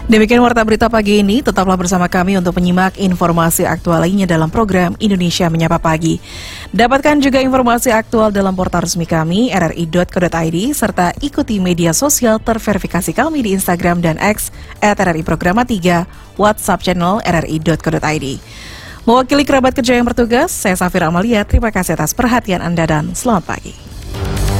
Demikian warta berita pagi ini, tetaplah bersama kami untuk menyimak informasi aktual lainnya dalam program Indonesia Menyapa Pagi. Dapatkan juga informasi aktual dalam portal resmi kami, rri.co.id, serta ikuti media sosial terverifikasi kami di Instagram dan X, @RRI-Programa 3, WhatsApp channel rri.co.id. Mewakili kerabat kerja yang bertugas, saya Safira Amalia, terima kasih atas perhatian Anda dan selamat pagi.